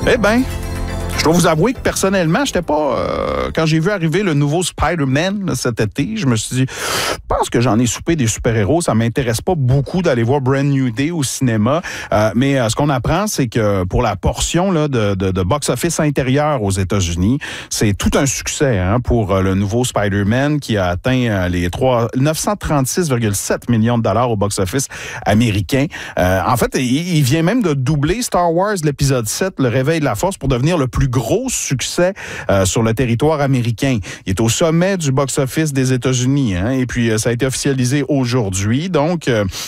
Eh bien, je dois vous avouer que personnellement, j'étais pas... quand j'ai vu arriver le nouveau Spider-Man cet été, je me suis dit, je pense que j'en ai soupé des super-héros. Ça m'intéresse pas beaucoup d'aller voir Brand New Day au cinéma. Mais ce qu'on apprend, c'est que pour la portion là, de box-office intérieur aux États-Unis, c'est tout un succès pour le nouveau Spider-Man qui a atteint les 936,7 millions de dollars au box-office américain. En fait, il vient même de doubler Star Wars, l'épisode 7, Le Réveil de la Force, pour devenir le plus gros succès sur le territoire américain. Il est au sommet du box-office des États-Unis, et puis ça a été officialisé aujourd'hui. Donc,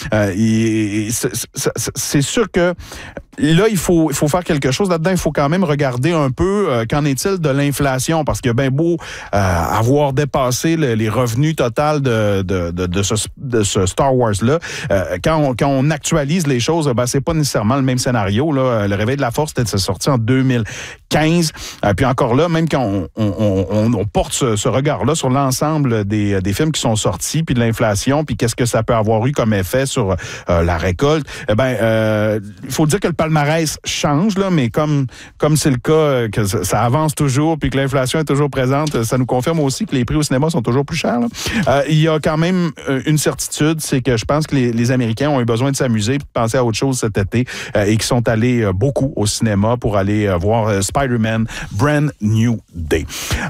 c'est sûr que là, il faut faire quelque chose là-dedans. Il faut quand même regarder un peu qu'en est-il de l'inflation, parce qu'il y a bien beau avoir dépassé les revenus totaux de ce Star Wars-là. Quand on actualise les choses, c'est pas nécessairement le même scénario. Là. Le Réveil de la Force était sorti en 2015. Puis encore là, même quand on porte ce regard-là sur l'ensemble des films qui sont sortis, puis de l'inflation, puis qu'est-ce que ça peut avoir eu comme effet sur la récolte, il faut dire que le palmarès change, là, mais comme c'est le cas, que ça avance toujours, puis que l'inflation est toujours présente, ça nous confirme aussi que les prix au cinéma sont toujours plus chers. Il y a quand même une certitude, c'est que je pense que les Américains ont eu besoin de s'amuser et de penser à autre chose cet été et qui sont allés beaucoup au cinéma pour aller voir Spider-Man Brand New Day.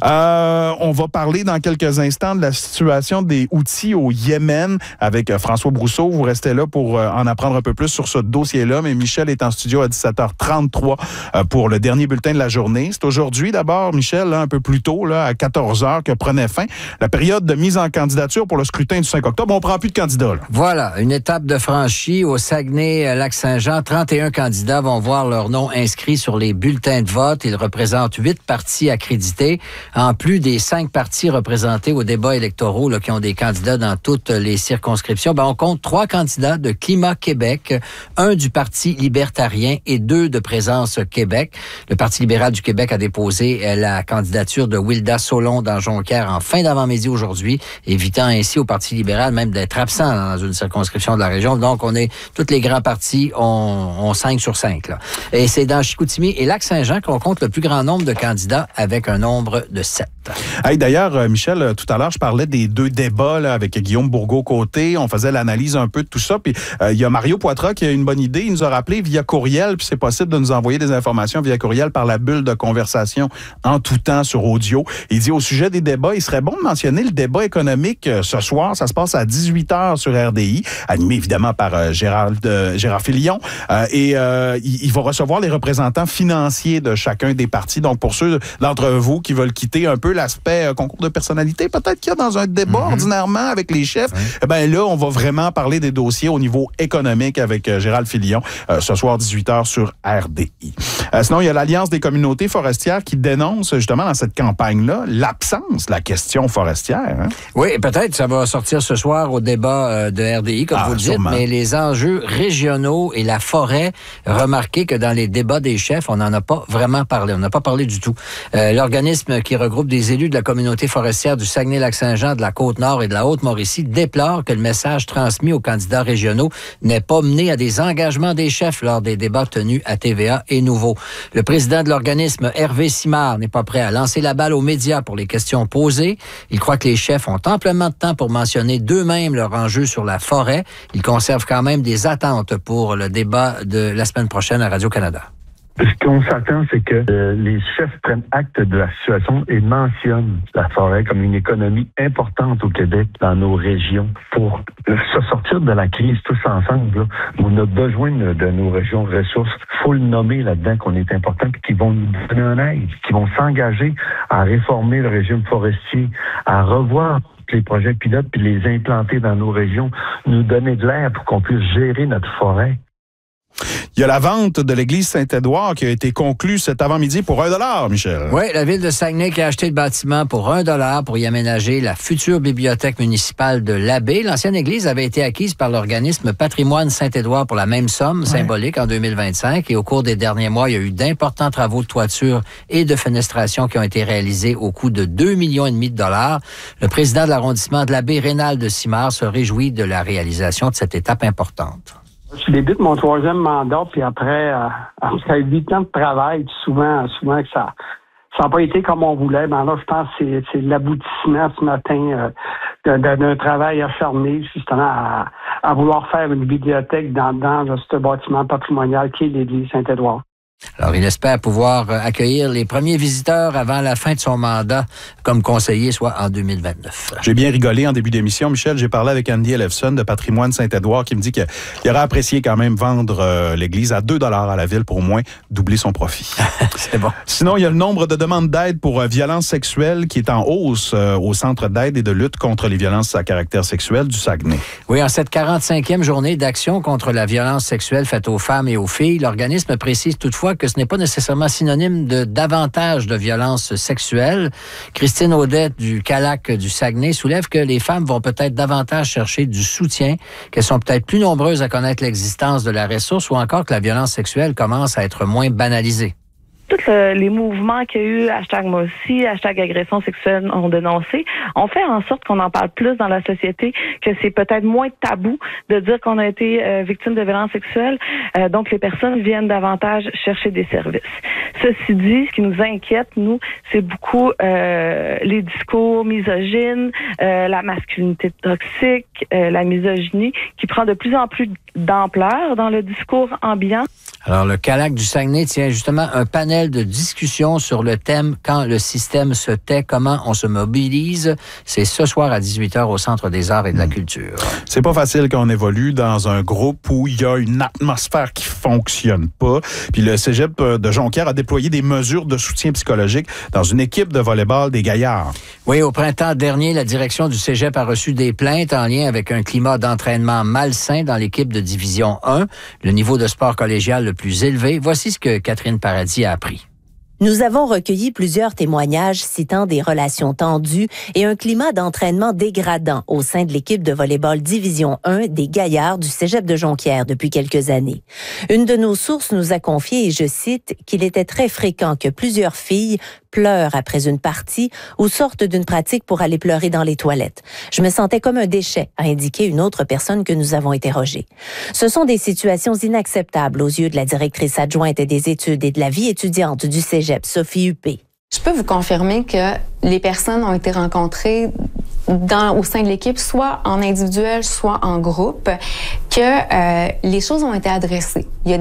On va parler dans quelques instants de la situation des Houthis au Yémen avec François Brousseau. Vous restez là pour en apprendre un peu plus sur ce dossier-là, mais Michel est en studio à 17h33 pour le dernier bulletin de la journée. C'est aujourd'hui d'abord, Michel, un peu plus tôt, là, à 14h, que prenait fin la période de mise en candidature pour le scrutin du 5 octobre. On ne prend plus de candidats. Là. Voilà, une étape de franchie au Saguenay-Lac-Saint-Jean. 31 candidats vont voir leur nom inscrit sur les bulletins de vote. Ils représentent 8 partis accrédités, en plus des 5 partis représentés aux débats électoraux là, qui ont des candidats dans toutes les circonscriptions. On compte 3 candidats de Climat Québec, un du Parti libertarien et 2 de Présence Québec. Le Parti libéral du Québec a déposé la candidature de Wilda Solon dans Jonquière en fin d'avant-midi aujourd'hui, évitant ainsi au Parti libéral même d'être absent dans une circonscription de la région. Donc, tous les grands partis ont 5 sur 5. Là. Et c'est dans Chicoutimi et Lac-Saint-Jean qu'on compte le plus grand nombre de candidats avec un nombre de 7. Hey, d'ailleurs, Michel, tout à l'heure, je parlais des 2 débats là, avec Guillaume Bourgault-Côté. On faisait l'analyse un peu de tout ça. Puis il y a Mario Poitras qui a une bonne idée. Il nous a rappelé via courriel, puis c'est possible de nous envoyer des informations via courriel par la bulle de conversation en tout temps sur audio. Il dit au sujet des débats, il serait bon de mentionner le débat économique ce soir. Ça se passe à 18h sur RDI, animé évidemment par Gérard Filion. Il va recevoir les représentants financiers de chacun des partis. Donc, pour ceux d'entre vous qui veulent quitter un peu l'aspect concours de personnalité, peut-être qu'il y a dans un débat ordinairement avec les chefs, là, on va vraiment parler des dossiers au niveau économique avec Gérald Filion ce soir 18h sur RDI. Sinon, il y a l'Alliance des communautés forestières qui dénonce justement dans cette campagne-là l'absence de la question forestière. Hein? Oui, peut-être ça va sortir ce soir au débat de RDI, comme vous le dites, sûrement. Mais les enjeux régionaux et la forêt, remarquez que dans les débats des chefs, on n'en a pas vraiment parlé. On n'a pas parlé du tout. L'organisme qui regroupe des élus de la communauté forestière du Saguenay-Lac-Saint-Jean, de la Côte-Nord et de la Haute-Mauricie déplore que le message transmis aux candidats régionaux n'ait pas mené à des engagements des chefs lors des débats tenus à TVA et Nouveau. Le président de l'organisme, Hervé Simard, n'est pas prêt à lancer la balle aux médias pour les questions posées. Il croit que les chefs ont amplement de temps pour mentionner d'eux-mêmes leur enjeu sur la forêt. Il conserve quand même des attentes pour le débat de la semaine prochaine à Radio-Canada. Ce qu'on s'attend, c'est que les chefs prennent acte de la situation et mentionnent la forêt comme une économie importante au Québec, dans nos régions, pour se sortir de la crise tous ensemble. Là, on a besoin de nos régions ressources. Il faut le nommer là-dedans qu'on est important, puis qu'ils vont nous donner un aide, qui vont s'engager à réformer le régime forestier, à revoir les projets pilotes, puis les implanter dans nos régions, nous donner de l'air pour qu'on puisse gérer notre forêt. Il y a la vente de l'église Saint-Édouard qui a été conclue cet avant-midi pour $1, Michel. Oui, la ville de Saguenay qui a acheté le bâtiment pour $1 pour y aménager la future bibliothèque municipale de l'Abbé. L'ancienne église avait été acquise par l'organisme Patrimoine Saint-Édouard pour la même somme symbolique en 2025. Et au cours des derniers mois, il y a eu d'importants travaux de toiture et de fenestration qui ont été réalisés au coût de 2,5 millions de dollars. Le président de l'arrondissement de l'Abbé, Rénal de Simard, se réjouit de la réalisation de cette étape importante. Je débute mon 3e mandat, puis après 8 ans de travail, souvent que ça n'a pas été comme on voulait. Mais là, je pense que c'est l'aboutissement ce matin d'un travail acharné, justement, à vouloir faire une bibliothèque dans ce bâtiment patrimonial qui est l'église Saint-Édouard. Alors, il espère pouvoir accueillir les premiers visiteurs avant la fin de son mandat comme conseiller, soit en 2029. J'ai bien rigolé en début d'émission, Michel. J'ai parlé avec Andy Ellefson de Patrimoine Saint-Édouard qui me dit qu'il aurait apprécié quand même vendre l'église à 2 $ à la ville pour au moins doubler son profit. C'est bon. Sinon, il y a le nombre de demandes d'aide pour violences sexuelles qui est en hausse au Centre d'aide et de lutte contre les violences à caractère sexuel du Saguenay. Oui, en cette 45e journée d'action contre la violence sexuelle faite aux femmes et aux filles, l'organisme précise toutefois que ce n'est pas nécessairement synonyme de davantage de violences sexuelles. Christine Audette du CALAC du Saguenay soulève que les femmes vont peut-être davantage chercher du soutien, qu'elles sont peut-être plus nombreuses à connaître l'existence de la ressource ou encore que la violence sexuelle commence à être moins banalisée. Tous les mouvements qu'il y a eu, #moi aussi, #agression sexuelle ont dénoncé, ont fait en sorte qu'on en parle plus dans la société, que c'est peut-être moins tabou de dire qu'on a été victime de violences sexuelles. Donc, les personnes viennent davantage chercher des services. Ceci dit, ce qui nous inquiète, nous, c'est beaucoup les discours misogynes, la masculinité toxique, la misogynie, qui prend de plus en plus d'ampleur dans le discours ambiant. Alors, le CALAC du Saguenay tient justement un panel de discussion sur le thème « Quand le système se tait, comment on se mobilise ». C'est ce soir à 18h au Centre des arts et de la culture. C'est pas facile quand on évolue dans un groupe où il y a une atmosphère qui fonctionne pas. Puis le Cégep de Jonquière a déployé des mesures de soutien psychologique dans une équipe de volleyball des Gaillards. Oui, au printemps dernier, la direction du Cégep a reçu des plaintes en lien avec un climat d'entraînement malsain dans l'équipe de Division 1, le niveau de sport collégial le plus élevé. Voici ce que Catherine Paradis a appris. Nous avons recueilli plusieurs témoignages citant des relations tendues et un climat d'entraînement dégradant au sein de l'équipe de volleyball Division 1 des Gaillards du Cégep de Jonquière depuis quelques années. Une de nos sources nous a confié, et je cite, qu'il était très fréquent que plusieurs filles pleurent après une partie ou sortent d'une pratique pour aller pleurer dans les toilettes. Je me sentais comme un déchet, a indiqué une autre personne que nous avons interrogée. Ce sont des situations inacceptables aux yeux de la directrice adjointe des études et de la vie étudiante du Cégep, Sophie Huppé. Je peux vous confirmer que les personnes ont été rencontrées au sein de l'équipe, soit en individuel, soit en groupe, que les choses ont été adressées. Il y a